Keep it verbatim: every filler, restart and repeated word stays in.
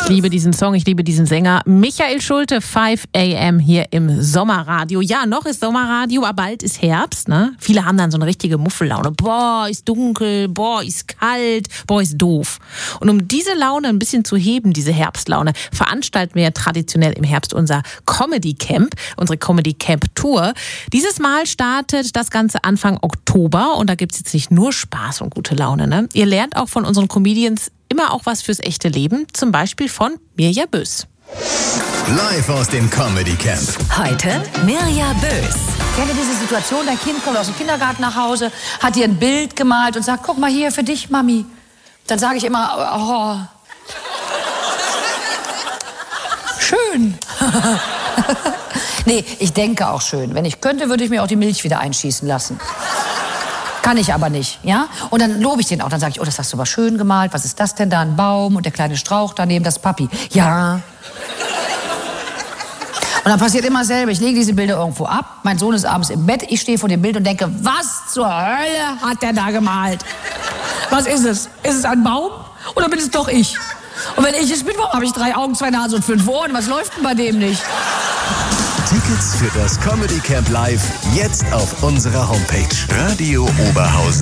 Ich liebe diesen Song, ich liebe diesen Sänger. Michael Schulte, fünf a m hier im Sommerradio. Ja, noch ist Sommerradio, aber bald ist Herbst, ne? Viele haben dann so eine richtige Muffellaune. Boah, ist dunkel, boah, ist kalt, boah, ist doof. Und um diese Laune ein bisschen zu heben, diese Herbstlaune, veranstalten wir traditionell im Herbst unser Comedy Camp, unsere Comedy Camp Tour. Dieses Mal startet das Ganze Anfang Oktober und da gibt's jetzt nicht nur Spaß und gute Laune, ne? Ihr lernt auch von unseren Comedians immer auch was fürs echte Leben, zum Beispiel von Mirja Bös. Live aus dem Comedy Camp. Heute Mirja Bös. Kennt ihr diese Situation, dein Kind kommt aus dem Kindergarten nach Hause, hat dir ein Bild gemalt und sagt, guck mal hier für dich, Mami. Dann sage ich immer, oh, schön. Nee, ich denke auch schön. Wenn ich könnte, würde ich mir auch die Milch wieder einschießen lassen. Kann ich aber nicht, ja? Und dann lobe ich den auch. Dann sage ich, oh, das hast du aber schön gemalt. Was ist das denn da? Ein Baum und der kleine Strauch daneben, das Papi. Ja. Und dann passiert immer dasselbe. Ich lege diese Bilder irgendwo ab. Mein Sohn ist abends im Bett. Ich stehe vor dem Bild und denke, was zur Hölle hat der da gemalt? Was ist es? Ist es ein Baum? Oder bin es doch ich? Und wenn ich es bin, warum habe ich drei Augen, zwei Nasen und fünf Ohren? Was läuft denn bei dem nicht? Tickets für das Comedy Camp Live jetzt auf unserer Homepage radio oberhausen